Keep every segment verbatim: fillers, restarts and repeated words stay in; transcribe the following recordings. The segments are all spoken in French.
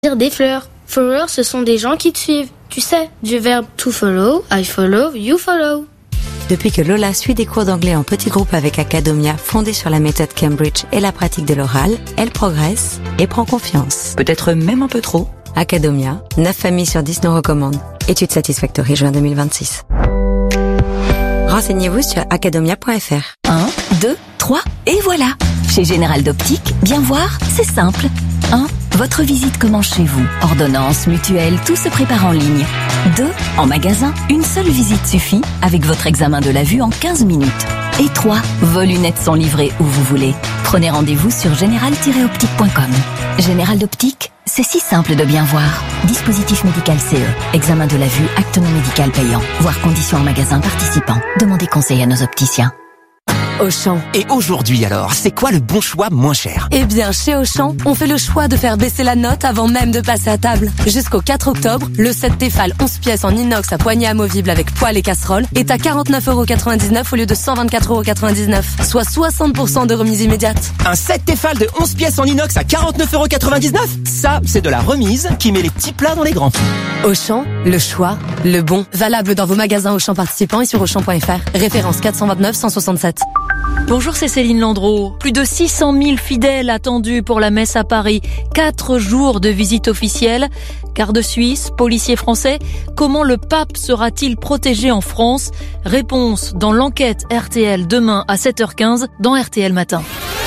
dire des fleurs. Followers, ce sont des gens qui te suivent. Tu sais, du verbe to follow, I follow, you follow. Depuis que Lola suit des cours d'anglais en petit groupe avec Academia, fondée sur la méthode Cambridge et la pratique de l'oral, elle progresse et prend confiance. Peut-être même un peu trop. Academia, neuf familles sur dix nous recommandent. Étude Satisfactory, juin deux mille vingt-six. Renseignez-vous sur academia point f r. un, deux, trois, et voilà. Chez Général d'Optique, bien voir, c'est simple. un. Votre visite commence chez vous. Ordonnance, mutuelle, tout se prépare en ligne. deux. En magasin, une seule visite suffit avec votre examen de la vue en quinze minutes. Et trois. Vos lunettes sont livrées où vous voulez. Prenez rendez-vous sur général tiret optique point com. Général d'Optique, c'est si simple de bien voir. Dispositif médical C E. Examen de la vue, acte non médical payant. Voir conditions en magasin participant. Demandez conseil à nos opticiens. Auchan. Et aujourd'hui alors, c'est quoi le bon choix moins cher? Eh bien, chez Auchan, on fait le choix de faire baisser la note avant même de passer à table. Jusqu'au quatre octobre, le set Tefal onze pièces en inox à poignée amovible avec poêle et casserole est à quarante-neuf euros quatre-vingt-dix-neuf au lieu de cent vingt-quatre euros quatre-vingt-dix-neuf, soit soixante pour cent de remise immédiate. Un set Tefal de onze pièces en inox à quarante-neuf euros quatre-vingt-dix-neuf? Ça, c'est de la remise qui met les petits plats dans les grands. Auchan, le choix, le bon. Valable dans vos magasins Auchan participants et sur auchan point f r. Référence quatre cent vingt-neuf cent soixante-sept. Bonjour, c'est Céline Landreau. Plus de six cent mille fidèles attendus pour la messe à Paris. Quatre jours de visite officielle. Garde suisse, policiers français. Comment le pape sera-t-il protégé en France? Réponse dans l'enquête R T L demain à sept heures quinze dans R T L Matin.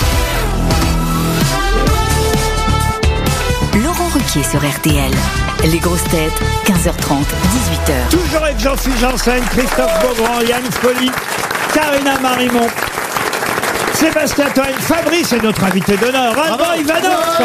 Laurent Ruquier sur R T L. Les grosses têtes, quinze heures trente, dix-huit heures. Toujours avec Jean-Philippe Janssen, Christophe Beaugrand, Yann Folly, Karina Marimont, Sébastien Toen, Fabrice est notre invité d'honneur, Alban Ivanov.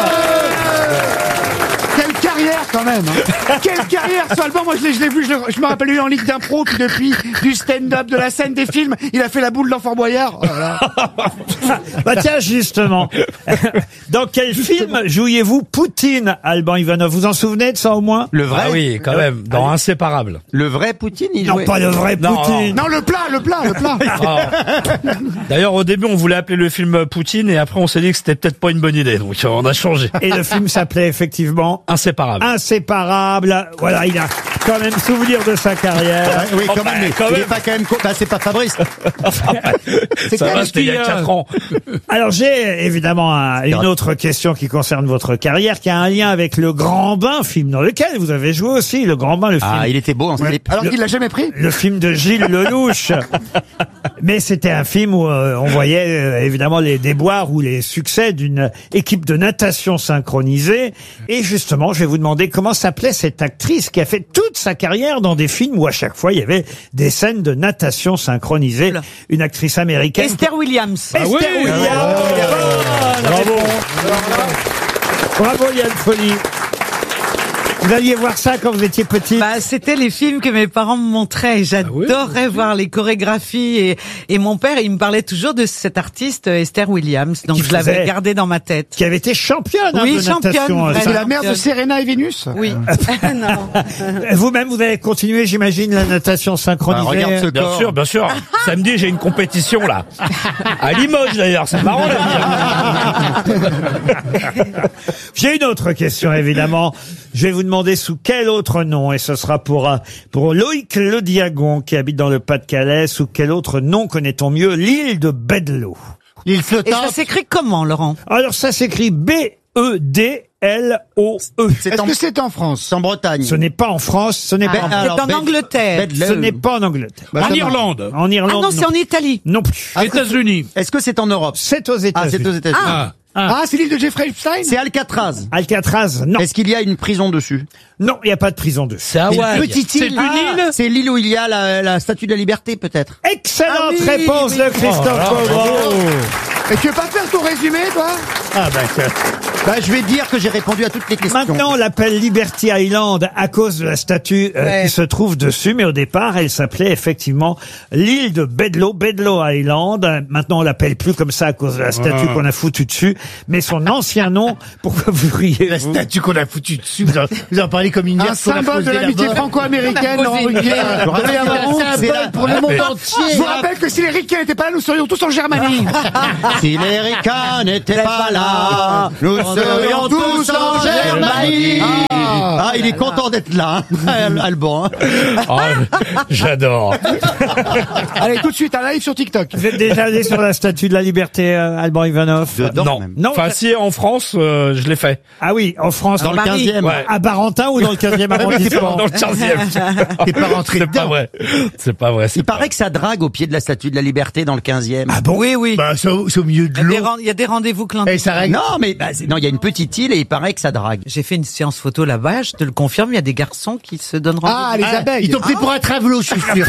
Quelle carrière quand même hein. Quelle carrière ce Alban. Moi je l'ai, je l'ai vu, je, je me rappelle lui en ligue d'impro, puis depuis du stand-up, de la scène, des films, il a fait la boule dans Fort Boyard. Oh là là. Bah tiens justement, dans quel film jouiez-vous Poutine, Alban Ivanov? Vous en souvenez de ça au moins? Le vrai? Ah oui, quand même, dans Allez. Inséparable. Le vrai Poutine, il Non, jouait... pas le vrai non, Poutine. Non, le plat, le plat, le plat. Oh. D'ailleurs, au début, on voulait appeler le film Poutine, et après, on s'est dit que c'était peut-être pas une bonne idée, donc on a changé. Et le film s'appelait effectivement Inséparable. Inséparable. Voilà, il a quand même souvenir de sa carrière. Ouais, oui, quand Oh, bah, même, mais quand il même. est pas quand même... co- Bah, c'est pas Fabrice. C'est ça va, c'était il y a quatre ans. Alors j'ai évidemment un- une autre question qui concerne votre carrière, qui a un lien avec Le Grand Bain, film dans lequel vous avez joué aussi. Le Grand Bain, le film. Ah, il était beau en slip. Alors Le- qu'il l'a jamais pris. Le film de Gilles Lelouch. Mais c'était un film où euh, on voyait euh, évidemment les déboires ou les succès d'une équipe de natation synchronisée. Et justement, je vais vous demander comment s'appelait cette actrice qui a fait toute sa carrière dans des films où à chaque fois il y avait des scènes de natation synchronisée. Une actrice américaine. Esther Williams. Esther oui, Williams. bravo. Bonne Bravo. réponse. Bravo Yann Folly. Vous alliez voir ça quand vous étiez petit? Bah, c'était les films que mes parents me montraient. J'adorais voir les chorégraphies et, et mon père, il me parlait toujours de cette artiste Esther Williams. Donc Qui je l'avais faisait- gardé dans ma tête. Qui avait été championne hein, Oui, de championne, natation. vraiment. C'est la mère de championne. Serena et Vénus. Oui. non. Vous-même, vous avez continué, j'imagine, la natation synchronisée. Ah, regarde ce Bien corps. sûr, bien sûr. Samedi, j'ai une compétition, là. À Limoges, d'ailleurs. C'est marrant, là. J'ai une autre question, évidemment. Je vais vous demander sous quel autre nom, et ce sera pour, euh, pour Loïc Le Diagon, qui habite dans le Pas-de-Calais, sous quel autre nom connaît-on mieux l'île de Bedlo? L'île Et flottante. ça s'écrit comment, Laurent? Alors, ça s'écrit B E D L O E. C'est Est-ce en... que c'est en France? c'est en Bretagne. Ce n'est pas en France, ce n'est pas en, alors, C'est en Bed- Angleterre. Bedloe. ce n'est pas en Angleterre. Bah, En ça va. Irlande. En Ah Irlande, non, c'est en Italie. non plus. Ah, est-ce que- États-Unis. Est-ce que c'est en Europe? C'est aux Ah, c'est États-Unis. aux États-Unis. Ah. Ah, c'est l'île de Jeffrey Epstein. C'est Alcatraz. Alcatraz, non. Est-ce qu'il y a une prison dessus? Non, il n'y a pas de prison dessus. C'est C'est Hawaï. une petite île. C'est une Ah, île. C'est l'île où il y a la, la statue de la liberté, peut-être. Excellente Ah oui, réponse oui. de Christophe Oh, Beaugrand. Et tu veux pas faire ton résumé, toi? Ah ben, que- Bah, je vais dire que j'ai répondu à toutes les questions. Maintenant, on l'appelle Liberty Island à cause de la statue euh, Ouais. qui se trouve dessus, mais au départ, elle s'appelait effectivement l'île de Bedloe, Bedloe Island. Maintenant, on l'appelle plus comme ça à cause de la statue qu'on a foutue dessus, mais son ancien nom, pourquoi vous riez La vous statue qu'on a foutue dessus, vous en, vous en parlez comme une Un merde qu'on a symbole de posée l'amitié là-bas. franco-américaine, Laurent Ruquier. Je rappelle Dorénavant, que c'est la- pour le monde mais- entier. Je vous rappelle que si les Ricains n'étaient pas là, nous serions tous en Germanie. Si les ricains n'étaient pas là, nous serions tous en Germanie. Ah, il est content d'être là, hein, Alban. Hein. Oh, j'adore. Allez, tout de suite, un live sur TikTok. Vous êtes déjà allé sur la Statue de la Liberté, euh, Alban Ivanov? Non. Non. Enfin, si, en France, euh, je l'ai fait. Ah oui, en France. Dans le quinzième. Ouais. À Barentin ou dans le quinzième arrondissement? Dans le quinzième. T'es pas rentré C'est pas dedans. vrai. C'est pas vrai. Il paraît que ça drague au pied de la Statue de la Liberté dans le quinzième. Ah bon? Oui, oui. Bah, c'est au, c'est au milieu de Il y a des l'eau. ren- il y a des rendez-vous clandestins. Et ça règle. Non, mais bah, c'est- non, il y a une petite île et il paraît que ça drague. J'ai fait une séance photo là-bas, je te le confirme, il y a des garçons qui se donnent rendez-vous. Ah, les abeilles. Ils t'ont pris pour un travelot, je suis sûr.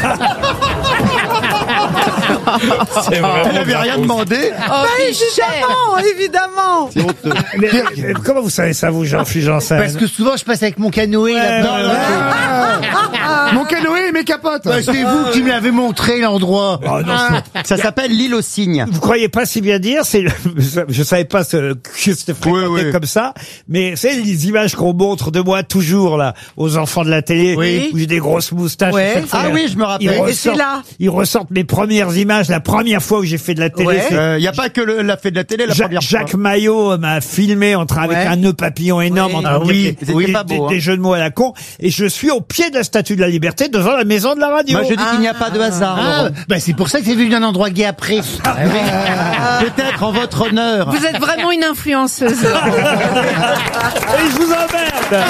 C'est vraiment Elle avait rien demandé. Bah, évidemment, évidemment. Mais, euh, comment vous savez ça, vous, Jean-Philippe Janssen? Parce que souvent, je passe avec mon canoë Ouais, là-dedans. ouais, là. Ah, mon canoë et mes capotes. Bah, c'est vous qui me l'avez montré, l'endroit. Oh, non, c'est- Ça s'appelle l'île aux cygnes. Vous croyez pas si bien dire, c'est, je savais pas ce, que c'était fréquenté Oui, oui. comme ça, mais c'est les images qu'on montre de moi toujours, là, aux enfants de la télé, Oui. où j'ai des grosses moustaches. Ouais. à chaque fois. Ah oui, je me rappelle. Ils Et c'est ressortent, là. ils ressortent mes premières images, la première fois où j'ai fait de la télé. Ouais. c'est- Il n'y a pas que le, la fête de la télé, la Ja- première Jacques fois. Maillot m'a filmé en train avec Ouais. un nœud papillon énorme Oui. en train de Ah oui, dire des, c'était des- pas des- beau, hein. des jeux de mots à la con, et je suis au pied de la Statue de la Liberté devant la maison de la radio. Moi, je dis qu'il n'y a pas de hasard. Ah, Laurent. bah c'est pour ça que c'est venu d'un endroit gay après. Peut-être en votre honneur. Vous êtes vraiment une influenceuse. Et je vous emmerde.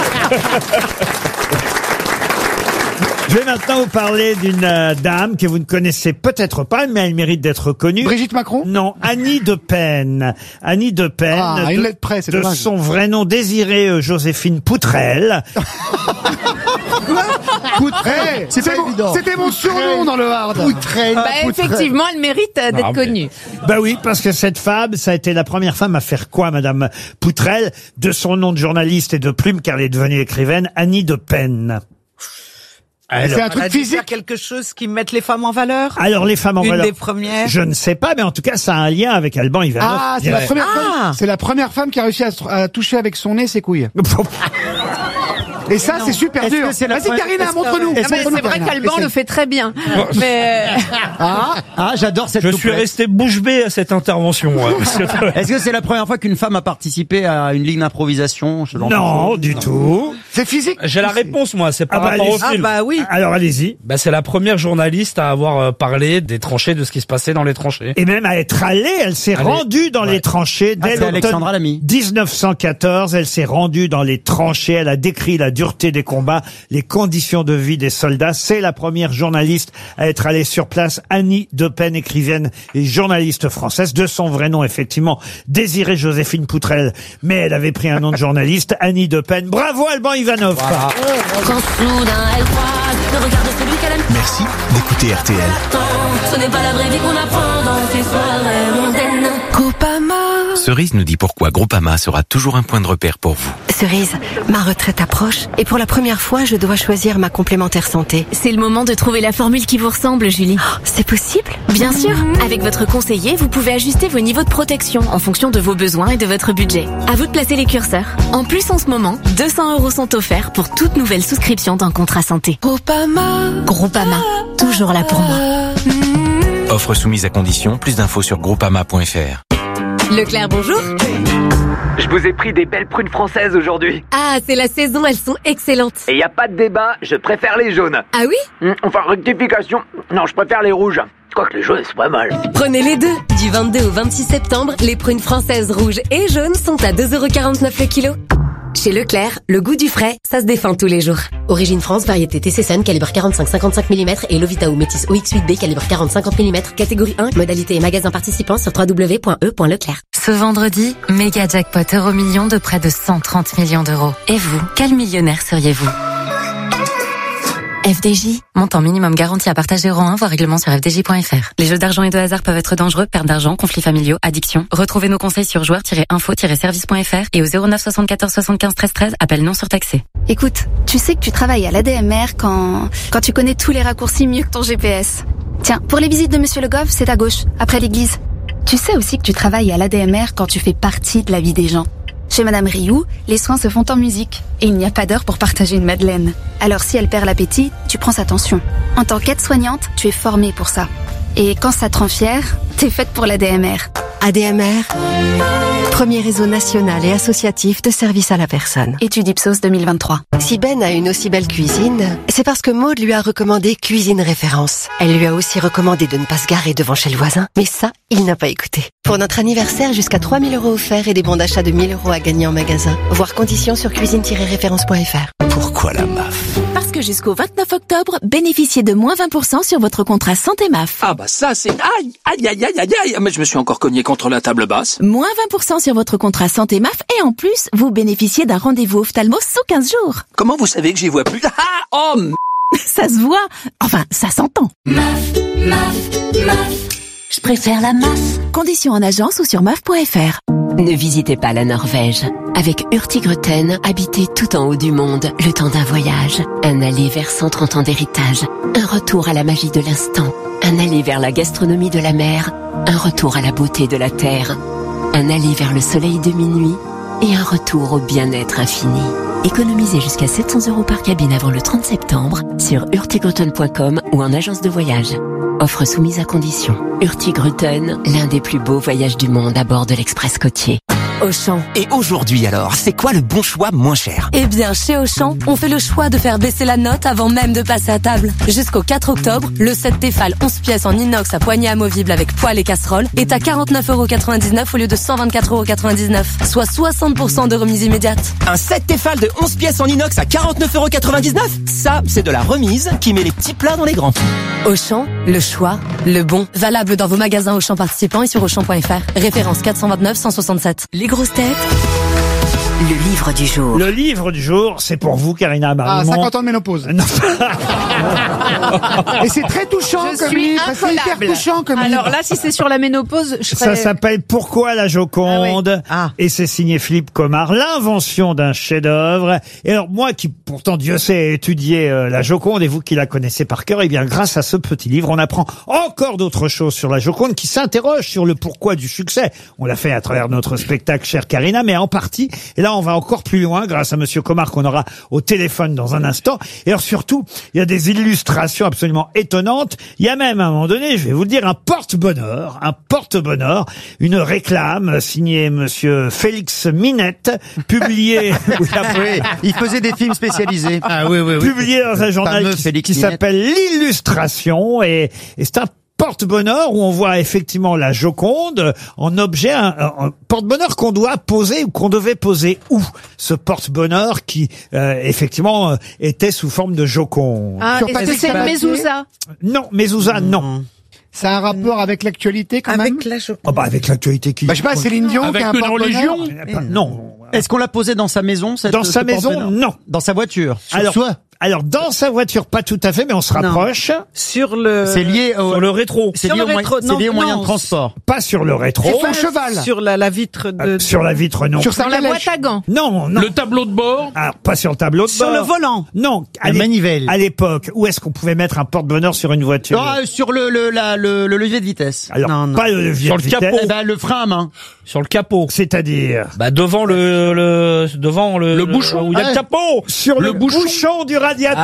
Je vais maintenant vous parler d'une euh, dame que vous ne connaissez peut-être pas, mais elle mérite d'être connue. Brigitte Macron? Non, Annie de Pen. Annie de Pen. Ah, de, une lettre près, c'est de dommage. son vrai nom, Désirée euh, Joséphine Poutrel. Hey, c'était pas mon, évident. c'était mon surnom dans le hard. Poutrelle. Bah, effectivement, elle mérite euh, d'être Ah, mais- connue. Bah oui, parce que cette femme, ça a été la première femme à faire quoi, Madame Poutrel, de son nom de journaliste et de plume, car elle est devenue écrivaine, Annie de Pen. Alors, C'est un Elle a truc dû physique. faire quelque chose qui mette les femmes en valeur. alors, les femmes en Une valeur, des premières. je ne sais pas, mais en tout cas, ça a un lien avec Alban Ivanov. Ah, c'est la direct. première Ah. femme. C'est la première femme qui a réussi à, se- à toucher avec son nez ses couilles. Et ça, c'est super Est-ce dur. que c'est la Vas-y, première- Karina, est-ce que- montre-nous. Non, mais Montre-nous, c'est vrai Karina. qu'Alban Essaye. le fait très bien. Mais Ah, Ah, j'adore cette Je suis souplesse. resté bouche bée à cette intervention. ouais, parce que- Est-ce que c'est la première fois qu'une femme a participé à une ligue d'improvisation selon Non, vous du tout. c'est physique. J'ai la réponse, moi. C'est par Ah bah, rapport au allez-y. Ah film. bah oui. Alors, allez-y. Bah, c'est la première journaliste à avoir euh, parlé des tranchées, de ce qui se passait dans les tranchées. Et même à être allée, elle s'est Allez. rendue dans Ouais. les tranchées Ah, dès c'est l'automne Alexandra Lamy. dix-neuf cent quatorze. Elle s'est rendue dans les tranchées. Elle a décrit la dureté des combats, les conditions de vie des soldats. C'est la première journaliste à être allée sur place. Annie de Pen, écrivaine et journaliste française, de son vrai nom, effectivement, Désirée Joséphine Poutrel. Mais elle avait pris un nom de journaliste, Annie de Pen. Bravo, Alban Ivanov. Quand soudain elle croise le regard de celui qu'elle aime Merci d'écouter R T L. tant, ce n'est pas la vraie vie qu'on apprend dans ces soirées mondaines. Groupama. Cerise nous dit pourquoi Groupama sera toujours un point de repère pour vous. Cerise, ma retraite approche et pour la première fois, je dois choisir ma complémentaire santé. C'est le moment de trouver la formule qui vous ressemble, Julie. Oh, c'est possible? Bien sûr, avec votre conseiller, vous pouvez ajuster vos niveaux de protection en fonction de vos besoins et de votre budget. À vous de placer les curseurs. En plus, en ce moment, deux cents euros sont offerts pour toute nouvelle souscription d'un contrat santé. Groupama. Groupama, toujours là pour moi. Offre soumise à condition, plus d'infos sur groupama point f r. Leclerc, bonjour. Je vous ai pris des belles prunes françaises aujourd'hui. Ah, c'est la saison, elles sont excellentes. Et y a pas de débat, je préfère les jaunes. Ah oui? Hum, Enfin, rectification. Non, je préfère les rouges. Quoique les jaunes, c'est pas mal. Prenez les deux. Du vingt-deux au vingt-six septembre, les prunes françaises rouges et jaunes sont à deux euros quarante-neuf le kilo. Chez Leclerc, le goût du frais, ça se défend tous les jours. Origine France, variété T C S N, calibre quarante-cinq à cinquante-cinq millimètres et Lovita ou Métis O X huit B, calibre quarante à cinquante millimètres, catégorie un, modalité et magasin participant sur w w w point e point leclerc. Ce vendredi, méga jackpot euro million de près de cent trente millions d'euros. Et vous, quel millionnaire seriez-vous? F D J, montant minimum garanti à partager euro un, voire règlement sur f d j point f r. Les jeux d'argent et de hasard peuvent être dangereux, perte d'argent, conflits familiaux, addiction. Retrouvez nos conseils sur joueurs tiret info tiret service point f r et au zéro neuf soixante-quatorze soixante-quinze treize treize, appel non surtaxé. Écoute, tu sais que tu travailles à l'A D M R quand, quand tu connais tous les raccourcis mieux que ton G P S. Tiens, pour les visites de Monsieur Le Goff, c'est à gauche, après l'église. Tu sais aussi que tu travailles à l'A D M R quand tu fais partie de la vie des gens. Chez Madame Rioux, les soins se font en musique et il n'y a pas d'heure pour partager une madeleine. Alors si elle perd l'appétit, tu prends sa tension. En tant qu'aide-soignante, tu es formée pour ça. Et quand ça te rend fière, t'es faite pour l'A D M R. A D M R, premier réseau national et associatif de services à la personne. Étude Ipsos deux mille vingt-trois. Si Ben a une aussi belle cuisine, c'est parce que Maud lui a recommandé Cuisine Référence. Elle lui a aussi recommandé de ne pas se garer devant chez le voisin, mais ça, il n'a pas écouté. Pour notre anniversaire, jusqu'à trois mille euros offerts et des bons d'achat de mille euros à gagner en magasin. Voir conditions sur cuisine tiret référence point f r. Pourquoi la M A F? Parce que jusqu'au vingt-neuf octobre, bénéficiez de moins vingt pour cent sur votre contrat santé M A F. Ah bah ça c'est... Aïe, aïe, aïe, aïe, aïe, aïe, mais je me suis encore cogné contre la table basse. Moins vingt pour cent sur votre contrat santé M A F et en plus, vous bénéficiez d'un rendez-vous ophtalmo sous quinze jours. Comment vous savez que j'y vois plus? Ah, oh m... Ça se voit. Enfin, ça s'entend. M A F, M A F, M A F. Je préfère la M A F. Conditions en agence ou sur M A F point f r. Ne visitez pas la Norvège. Avec Hurtigruten, habitez tout en haut du monde, le temps d'un voyage. Un aller vers cent trente ans d'héritage. Un retour à la magie de l'instant. Un aller vers la gastronomie de la mer. Un retour à la beauté de la terre. Un aller vers le soleil de minuit. Et un retour au bien-être infini. Économisez jusqu'à sept cents euros par cabine avant le trente septembre sur hurtigruten point com ou en agence de voyage. Offre soumise à condition. Hurtigruten, l'un des plus beaux voyages du monde à bord de l'Express côtier. Auchan. Et aujourd'hui alors, c'est quoi le bon choix moins cher? Eh bien, chez Auchan, on fait le choix de faire baisser la note avant même de passer à table. Jusqu'au quatre octobre, le set Tefal onze pièces en inox à poignée amovible avec poêle et casserole est à quarante-neuf euros quatre-vingt-dix-neuf au lieu de cent vingt-quatre euros quatre-vingt-dix-neuf, soit soixante pour cent de remise immédiate. Un set Tefal de onze pièces en inox à quarante-neuf euros quatre-vingt-dix-neuf? Ça, c'est de la remise qui met les petits plats dans les grands. Auchan, le choix, le bon. Valable dans vos magasins Auchan participants et sur auchan point f r. Référence quatre cent vingt-neuf cent soixante-sept. Les grosses têtes. Le livre du jour. Le livre du jour, c'est pour vous, Karina Ah, Marimont. cinquante ans de ménopause. Et c'est très touchant Je comme suis livre. C'est hyper incollable. touchant comme livre. Alors là, si c'est sur la ménopause, je Ça serais... s'appelle Pourquoi la Joconde et c'est signé Philippe Comard, l'invention d'un chef-d'œuvre. Et alors moi qui pourtant Dieu sait étudier euh, la Joconde et vous qui la connaissez par cœur, eh bien grâce à ce petit livre, on apprend encore d'autres choses sur la Joconde qui s'interroge sur le pourquoi du succès. On l'a fait à travers notre spectacle, chère Karina, mais en partie. Et là, on va encore plus loin grâce à Monsieur Comard qu'on aura au téléphone dans un instant. Et alors surtout, il y a des illustrations absolument étonnantes. Il y a même à un moment donné, je vais vous le dire, un porte-bonheur, un porte-bonheur, une réclame signée Monsieur Félix Minette, publiée. Oui, il faisait des films spécialisés. Ah oui, oui, oui. Publié dans un journal Fameux qui, Félix qui Minette. s'appelle L'Illustration et, et c'est un porte-bonheur où on voit effectivement la Joconde en objet, un, un porte-bonheur qu'on doit poser ou qu'on devait poser où? Ce porte-bonheur qui euh, effectivement euh, était sous forme de Joconde. Ah, Sur est-ce papier que c'est le papier mezouza? Non, Mezouza, non. Ça a un rapport avec l'actualité quand même. Avec la Joconde. Oh bah avec l'actualité qui. Bah, je sais pas, Céline Dion Avec qui a un une porte-bonheur. religion Non. Est-ce qu'on l'a posé dans sa maison cette, Dans ce sa maison, porte-bonheur non. Dans sa voiture. Sur Alors, soi. alors dans sa voiture, pas tout à fait, mais on se Non. rapproche. Sur le... C'est lié au, Sur le rétro. c'est Sur lié le au, rétro, moyen, c'est lié au non, moyen non, de transport. Pas sur le rétro. C'est son cheval. Sur la, la vitre de... Euh, sur la vitre, non. Sur sa Dans la calèche. boîte à gants. Non, non. Le tableau de bord. Alors, pas sur le tableau de Sur bord. le volant. Non. À La l'é- manivelle. À l'époque, où est-ce qu'on pouvait mettre un porte-bonheur sur une voiture? Ah, euh, sur le, le, la, le, le levier de vitesse. Alors, non, non. pas le levier Sur de le vitesse. capot. Eh ben, le frein à main. Sur le capot. C'est-à-dire Bah devant le, le devant le, Le bouchon. où il y a Ouais. le capot. sur le, le bouchon. bouchon. du radiateur.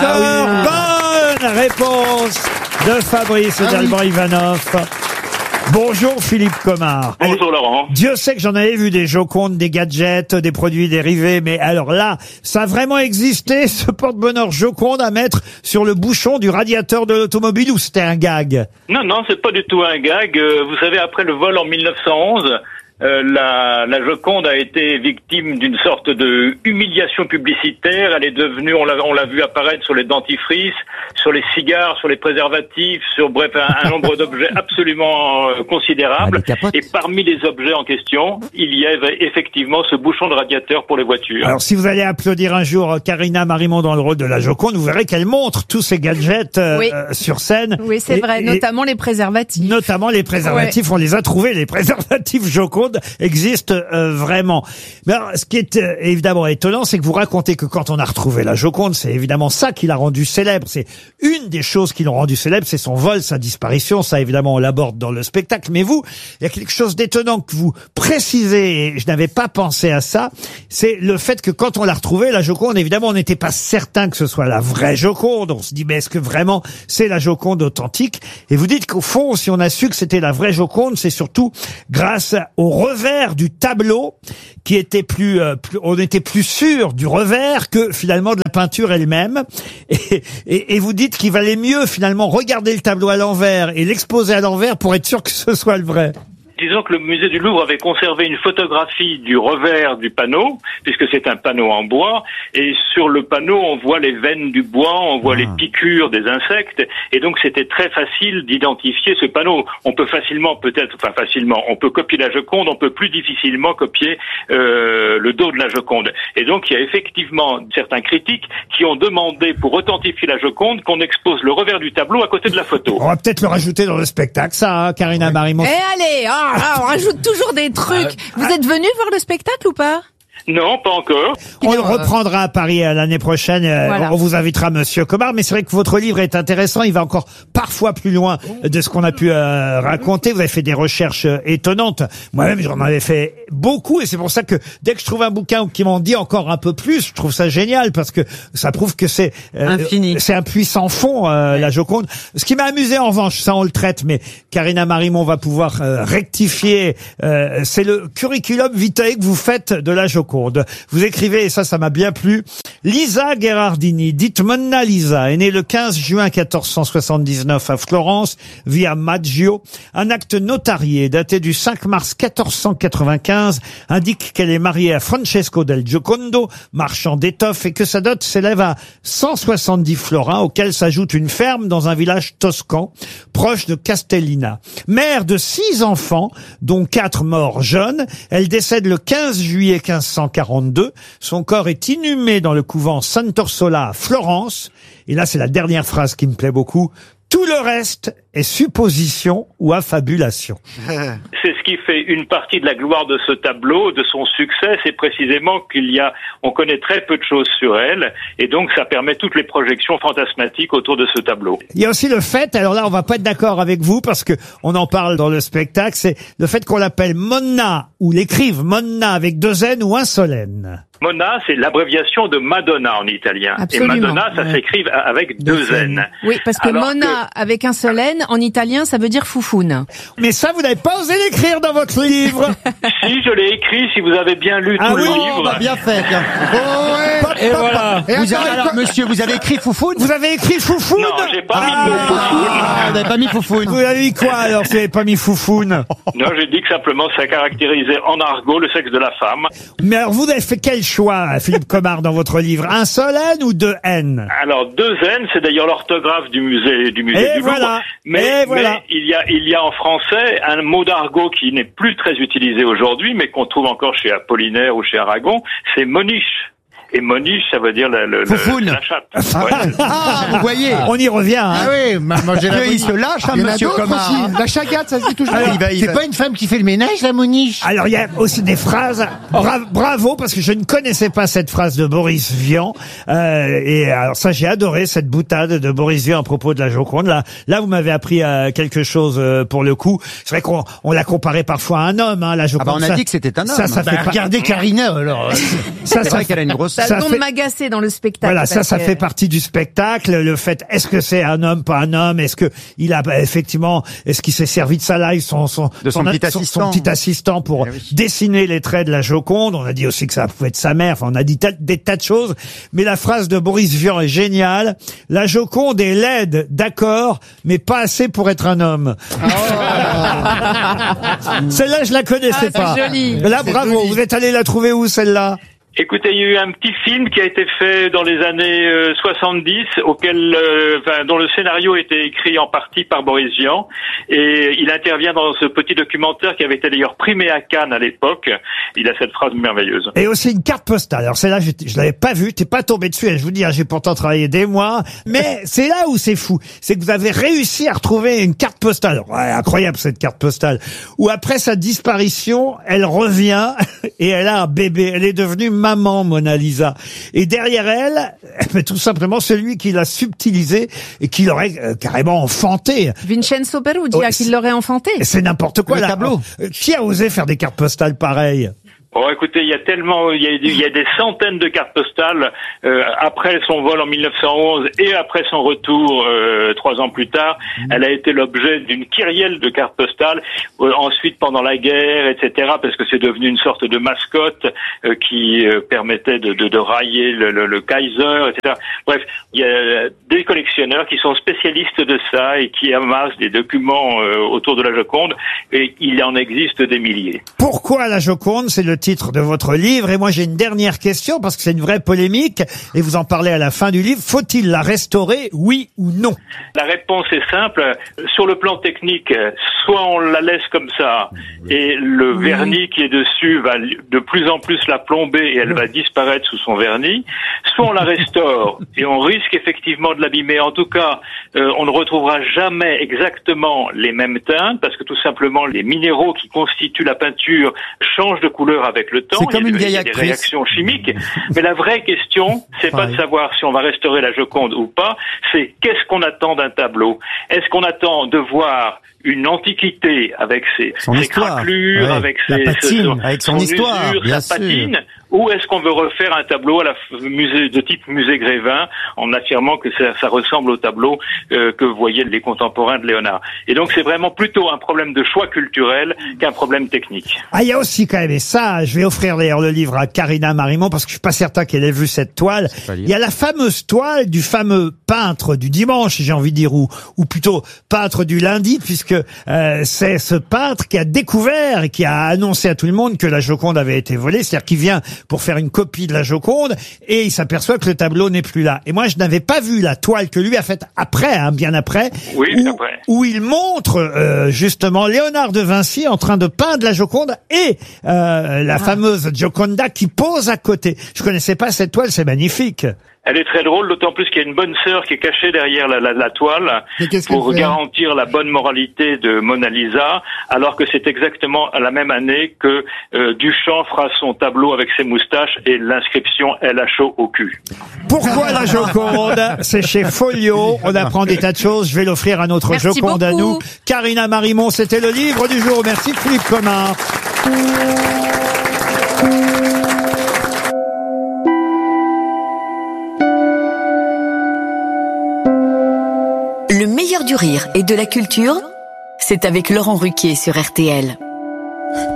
Ah Bonne réponse de Fabrice Ah Dalban Ivanov. Bonjour Philippe Comard. Allez, Bonjour Laurent. Dieu sait que j'en avais vu des Jocondes, des gadgets, des produits dérivés, mais alors là, ça a vraiment existé, ce porte-bonheur Joconde à mettre sur le bouchon du radiateur de l'automobile ou c'était un gag? Non, non, c'est pas du tout un gag. Euh, Vous savez, après le vol en mille neuf cent onze, euh, la, la Joconde a été victime d'une sorte de humiliation publicitaire. Elle est devenue, on l'a, on l'a vu apparaître sur les dentifrices, sur les cigares, sur les préservatifs, sur bref un, un nombre d'objets absolument euh, considérable. Et parmi les objets en question, il y avait effectivement ce bouchon de radiateur pour les voitures. Alors si vous allez applaudir un jour Karina Marimont dans le rôle de la Joconde, vous verrez qu'elle montre tous ces gadgets euh, Oui. euh, sur scène. Oui, c'est Et- vrai, et notamment les préservatifs. Notamment les préservatifs, on les a trouvés, les préservatifs Joconde. Joconde existe euh, vraiment. Mais alors, ce qui est euh, évidemment étonnant, c'est que vous racontez que quand on a retrouvé la Joconde, c'est évidemment ça qui l'a rendue célèbre. C'est une des choses qui l'ont rendue célèbre, c'est son vol, sa disparition. Ça, évidemment, on l'aborde dans le spectacle. Mais vous, il y a quelque chose d'étonnant que vous précisez, et je n'avais pas pensé à ça, c'est le fait que quand on l'a retrouvée, la Joconde, évidemment, on n'était pas certain que ce soit la vraie Joconde. On se dit, mais est-ce que vraiment c'est la Joconde authentique? Et vous dites qu'au fond, si on a su que c'était la vraie Joconde, c'est surtout grâce au revers du tableau qui était plus, euh, plus on était plus sûr du revers que finalement de la peinture elle-même. Et, et, et vous dites qu'il valait mieux finalement regarder le tableau à l'envers et l'exposer à l'envers pour être sûr que ce soit le vrai. Disons que le musée du Louvre avait conservé une photographie du revers du panneau, puisque c'est un panneau en bois, et sur le panneau, on voit les veines du bois, on voit ah. les piqûres des insectes, et donc c'était très facile d'identifier ce panneau. On peut facilement, peut-être, enfin facilement, on peut copier la Joconde, on peut plus difficilement copier euh, le dos de la Joconde. Et donc il y a effectivement certains critiques qui ont demandé, pour authentifier la Joconde, qu'on expose le revers du tableau à côté de la photo. On va peut-être le rajouter dans le spectacle, ça, hein, Karina Marimon. Eh allez, ah, ah, on rajoute toujours des trucs. Vous êtes venu voir le spectacle ou pas? Non, pas encore. On le reprendra à Paris l'année prochaine. Voilà. On vous invitera, Monsieur Comard. Mais c'est vrai que votre livre est intéressant. Il va encore parfois plus loin de ce qu'on a pu euh, raconter. Vous avez fait des recherches euh, étonnantes. Moi-même, j'en avais fait beaucoup. Et c'est pour ça que dès que je trouve un bouquin qui m'en dit encore un peu plus, je trouve ça génial parce que ça prouve que c'est euh, infini. C'est un puissant fond, euh, ouais. la Joconde. Ce qui m'a amusé en revanche, ça on le traite, mais Karina Marimon va pouvoir euh, rectifier. Euh, c'est le curriculum vitae que vous faites de la Joconde. Vous écrivez, et ça, ça m'a bien plu, Lisa Gherardini, dite Monna Lisa, est née le quinze juin quatorze cent soixante-dix-neuf à Florence, via Maggio. Un acte notarié daté du cinq mars quatorze cent quatre-vingt-quinze indique qu'elle est mariée à Francesco del Giocondo, marchand d'étoffes, et que sa dot s'élève à cent soixante-dix florins, auquel s'ajoute une ferme dans un village toscan, proche de Castellina. Mère de six enfants, dont quatre morts jeunes, elle décède le quinze juillet quinze cent quarante-deux. Son corps est inhumé dans le couvent Sant'Orsola à Florence. Et là, c'est la dernière phrase qui me plaît beaucoup. Tout le reste est supposition ou affabulation. C'est ce qui fait une partie de la gloire de ce tableau, de son succès, c'est précisément qu'il y a, on connaît très peu de choses sur elle, et donc ça permet toutes les projections fantasmatiques autour de ce tableau. Il y a aussi le fait, alors là on va pas être d'accord avec vous parce que on en parle dans le spectacle, c'est le fait qu'on l'appelle Monna, ou l'écrive Monna avec deux N ou un seul N. Monna, c'est l'abréviation de Madonna en italien. Absolument. Et Madonna, ça ouais. s'écrit avec deux N. Oui, parce que Alors Monna, que... avec un seul N, en italien, ça veut dire foufoune. Mais ça, vous n'avez pas osé l'écrire dans votre livre. Si, je l'ai écrit, si vous avez bien lu ah tout oui, le oh, livre. Bah bien fait. Oh, ouais. Et voilà. Et vous avez, alors, monsieur, vous avez écrit Foufoune? Vous avez écrit Foufoune? Non, j'ai pas ah, mis de Foufoune. Ah, vous n'avez pas mis Foufoune. Vous avez mis quoi alors, si vous n'avez pas mis Foufoune? Non, j'ai dit que simplement ça caractérisait en argot le sexe de la femme. Mais alors, vous avez fait quel choix, Philippe Comard, dans votre livre? Un seul N ou deux N? Alors, deux N, c'est d'ailleurs l'orthographe du musée, du musée Et du voilà. Louvre. Mais, Et voilà. mais il y a, il y a en français un mot d'argot qui n'est plus très utilisé aujourd'hui, mais qu'on trouve encore chez Apollinaire ou chez Aragon, c'est moniche. Et moniche, ça veut dire le, le, le, la chatte. Ouais. Ah, vous voyez. On y revient, hein. Ah oui, moi j'ai la il se lâche, hein, monsieur Comard. Aussi. La chagate, ça se dit toujours. Alors, il va, il C'est va... pas une femme qui fait le ménage, la moniche? Alors, il y a aussi des phrases. Bra- bravo, parce que je ne connaissais pas cette phrase de Boris Vian. Euh, et alors ça, j'ai adoré cette boutade de Boris Vian à propos de la Joconde. Là, là, vous m'avez appris euh, quelque chose euh, pour le coup. C'est vrai qu'on on l'a comparé parfois à un homme, hein, la Joconde. Ah bah on a ça, dit que c'était un homme. Ça, ça Bah, fait pas- regardez Karina, alors. ça, C'est ça vrai qu'elle a une grosse. Ça a Ça le don fait- de m'agacer dans le spectacle. Voilà, ça, parce ça que- fait partie du spectacle. Le fait, est-ce que c'est un homme, pas un homme? Est-ce que il a bah, effectivement, est-ce qu'il s'est servi de ça là, son son De son petit son, assistant. son petit assistant pour Eh oui. dessiner les traits de la Joconde. On a dit aussi que ça pouvait être sa mère. Enfin, on a dit tel- des tas de choses. Mais la phrase de Boris Vian est géniale. La Joconde est laide, d'accord, mais pas assez pour être un homme. Celle-là, je la connaissais Ah, c'est pas. joli. Là, C'est bravo. joli. Vous êtes allé la trouver où, celle-là? Écoutez, il y a eu un petit film qui a été fait dans les années euh, soixante-dix, auquel, euh, enfin, dont le scénario était écrit en partie par Boris Vian, et il intervient dans ce petit documentaire qui avait été d'ailleurs primé à Cannes à l'époque. Il a cette phrase merveilleuse. Et aussi une carte postale. Alors celle-là, je, je l'avais pas vue, t'es pas tombé dessus. Et je vous dis, hein, j'ai pourtant travaillé des mois, mais c'est là où c'est fou, c'est que vous avez réussi à retrouver une carte postale. Ouais, incroyable cette carte postale. Où après sa disparition, elle revient et elle a un bébé. Elle est devenue maman, Mona Lisa. Et derrière elle, mais tout simplement celui qui l'a subtilisé et qui l'aurait euh, carrément enfanté. Vincenzo Perugia, Oh, qui l'aurait enfanté. C'est n'importe quoi Le là. tableau. Euh, Qui a osé faire des cartes postales pareilles? Bon, écoutez, il y a tellement, il y a, il y a des centaines de cartes postales euh, après son vol en mille neuf cent onze et après son retour euh, trois ans plus tard. Mmh. Elle a été l'objet d'une kyrielle de cartes postales. Euh, ensuite, pendant la guerre, et cetera, parce que c'est devenu une sorte de mascotte euh, qui euh, permettait de, de, de railler le, le, le Kaiser, et cetera. Bref, il y a des collectionneurs qui sont spécialistes de ça et qui amassent des documents euh, autour de la Joconde, et il en existe des milliers. Pourquoi la Joconde? C'est le titre de votre livre. Et moi, j'ai une dernière question, parce que c'est une vraie polémique, et vous en parlez à la fin du livre. Faut-il la restaurer, oui ou non? La réponse est simple. Sur le plan technique, soit on la laisse comme ça, et le oui. vernis qui est dessus va de plus en plus la plomber, et elle va disparaître sous son vernis, soit on la restaure, et on risque effectivement de l'abîmer. En tout cas, euh, on ne retrouvera jamais exactement les mêmes teintes, parce que tout simplement, les minéraux qui constituent la peinture changent de couleur avec le temps. C'est comme il y a, une vieille il y a des actrice. réactions chimiques. Mais la vraie question, c'est pas de savoir si on va restaurer la Joconde ou pas, c'est qu'est-ce qu'on attend d'un tableau? Est-ce qu'on attend de voir une antiquité avec ses, ses craquelures, ouais, avec ses, patine, son, avec son, son histoire, usure, bien sa sûr. patine, ou est-ce qu'on veut refaire un tableau à la musée de type musée Grévin en affirmant que ça, ça ressemble au tableau euh, que voyaient les contemporains de Léonard? Et donc c'est vraiment plutôt un problème de choix culturel qu'un problème technique. Ah, il y a aussi quand même, et ça, je vais offrir d'ailleurs le livre à Karina Marimont parce que je suis pas certain qu'elle ait vu cette toile. Il y a la fameuse toile du fameux peintre du dimanche, j'ai envie de dire, ou, ou plutôt peintre du lundi, puisque euh, c'est ce peintre qui a découvert et qui a annoncé à tout le monde que la Joconde avait été volée, c'est-à-dire qu'il vient pour faire une copie de la Joconde et il s'aperçoit que le tableau n'est plus là. Et moi, je n'avais pas vu la toile que lui a faite après, hein, bien après, oui, où, après. où il montre euh, justement Léonard de Vinci en train de peindre la Joconde et euh, la ah. fameuse Gioconda qui pose à côté. Je connaissais pas cette toile, c'est magnifique. Elle est très drôle, d'autant plus qu'il y a une bonne sœur qui est cachée derrière la, la, la toile pour garantir la bonne moralité de Mona Lisa, alors que c'est exactement à la même année que euh, Duchamp fera son tableau avec ses moustaches et l'inscription « Elle a chaud au cul ». Pourquoi la Joconde? C'est chez Folio. On apprend des tas de choses. Je vais l'offrir à notre Merci Joconde beaucoup. à nous. Karina Marimont, c'était le livre du jour. Merci Philippe Commun. Le meilleur du rire et de la culture, c'est avec Laurent Ruquier sur R T L.